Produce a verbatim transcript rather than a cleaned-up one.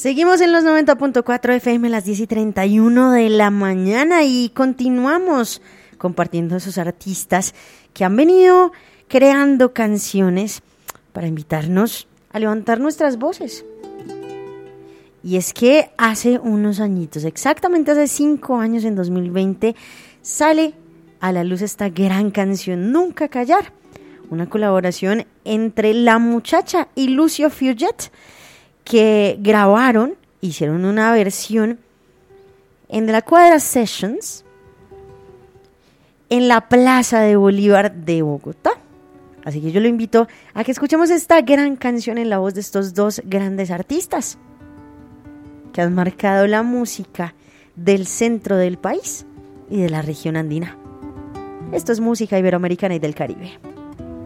Seguimos en los noventa punto cuatro F M, las diez y treinta y uno de la mañana, y continuamos compartiendo esos artistas que han venido creando canciones para invitarnos a levantar nuestras voces. Y es que hace unos añitos, exactamente hace cinco años, en dos mil veinte, sale a la luz esta gran canción, Nunca Callar, una colaboración entre La Muchacha y Lucio Fugit, que grabaron, hicieron una versión en De la Cuadra Sessions, en la Plaza de Bolívar de Bogotá. Así que yo lo invito a que escuchemos esta gran canción en la voz de estos dos grandes artistas que han marcado la música del centro del país y de la región andina. Esto es música iberoamericana y del Caribe.